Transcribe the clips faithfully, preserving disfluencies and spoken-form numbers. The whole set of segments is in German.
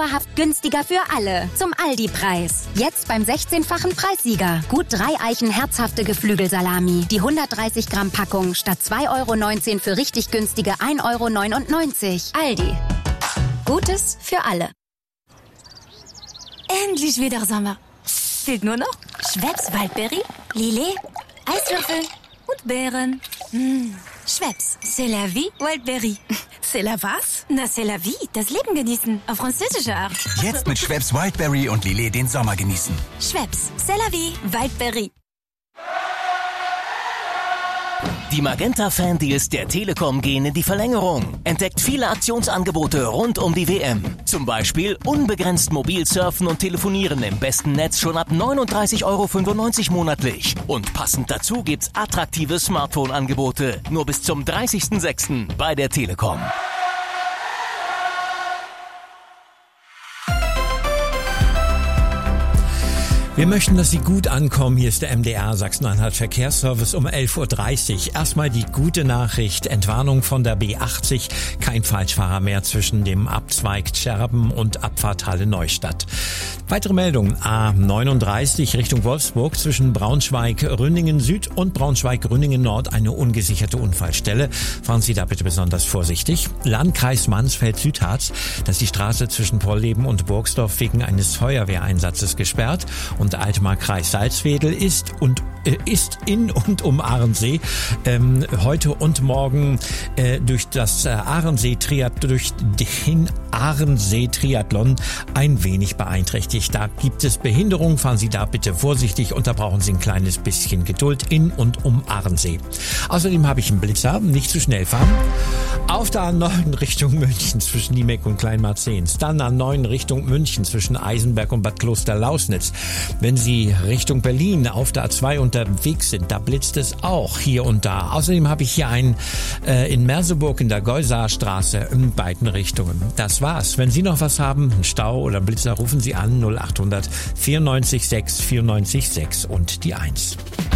dauerhaft günstiger für alle. Zum Aldi-Preis. Jetzt beim sechzehnfachen Preissieger. Gut drei Eichen herzhafte Geflügelsalami. Die hundertdreißig Gramm Packung statt zwei Euro neunzehn für richtig günstige ein Euro neunundneunzig. Aldi. Gutes für alle. Endlich wieder Sommer. Fehlt nur noch Schweppes Waldbeere, Lillet, Eiswürfel und Beeren. Mmh. Schweppes, c'est la vie, Wildberry. C'est la was? Na, c'est la vie, das Leben genießen, auf französische Art. Jetzt mit Schweppes Wildberry und Lillet den Sommer genießen. Schweppes, c'est la vie, Wildberry. Die Magenta-Fan-Deals der Telekom gehen in die Verlängerung. Entdeckt viele Aktionsangebote rund um die W M. Zum Beispiel unbegrenzt mobil surfen und telefonieren im besten Netz schon ab neununddreißig Euro fünfundneunzig monatlich. Und passend dazu gibt's attraktive Smartphone-Angebote. Nur bis zum dreißigsten sechsten bei der Telekom. Wir möchten, dass Sie gut ankommen. Hier ist der M D R Sachsen-Anhalt Verkehrsservice um elf Uhr dreißig. Erstmal die gute Nachricht. Entwarnung von der B achtzig. Kein Falschfahrer mehr zwischen dem Abzweig Scherben und Abfahrt Halle-Neustadt. Weitere Meldung. A neununddreißig Richtung Wolfsburg zwischen Braunschweig-Rünningen Süd und Braunschweig-Rünningen Nord eine ungesicherte Unfallstelle. Fahren Sie da bitte besonders vorsichtig. Landkreis Mansfeld-Südharz. Da ist die Straße zwischen Polleben und Burgsdorf wegen eines Feuerwehreinsatzes gesperrt. Und der Altmark-Kreis Salzwedel ist und äh, ist in und um Ahrensee ähm, heute und morgen äh, durch das äh, Ahrensee-Triathlon, durch den Ahrensee-Triathlon ein wenig beeinträchtigt. Da gibt es Behinderungen, fahren Sie da bitte vorsichtig und da brauchen Sie ein kleines bisschen Geduld in und um Ahrensee. Außerdem habe ich einen Blitzer, nicht zu schnell fahren. Auf der A neun Richtung München zwischen Niemeck und Kleinmarzens. Dann A neun Richtung München zwischen Eisenberg und Bad Kloster-Lausnitz. Wenn Sie Richtung Berlin auf der A zwei unterwegs sind, da blitzt es auch hier und da. Außerdem habe ich hier einen äh, in Merseburg in der Geusarstraße in beiden Richtungen. Das war's. Wenn Sie noch was haben, einen Stau oder einen Blitzer, rufen Sie an null acht hundert vierundneunzig sechs vierundneunzig sechs und die eins.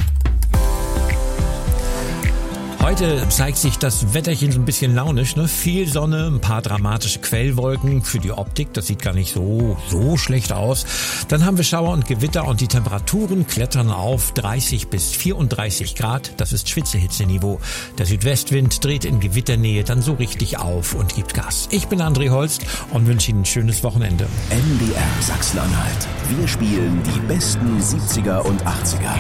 Heute zeigt sich das Wetterchen so ein bisschen launisch, ne? Viel Sonne, ein paar dramatische Quellwolken für die Optik. Das sieht gar nicht so, so schlecht aus. Dann haben wir Schauer und Gewitter und die Temperaturen klettern auf dreißig bis vierunddreißig Grad. Das ist Schwitzehitzeniveau. Der Südwestwind dreht in Gewitternähe dann so richtig auf und gibt Gas. Ich bin André Holst und wünsche Ihnen ein schönes Wochenende. M D R Sachsen-Anhalt. Wir spielen die besten siebziger und achtziger.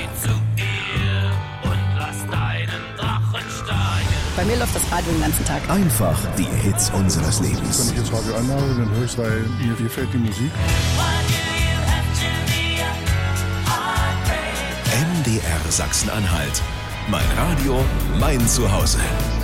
Bei mir läuft das Radio den ganzen Tag. Einfach die Hits unseres Lebens. Wenn ich jetzt Radio anhabe, dann höre ich, weil mir gefällt die Musik. M D R Sachsen-Anhalt. Mein Radio, mein Zuhause.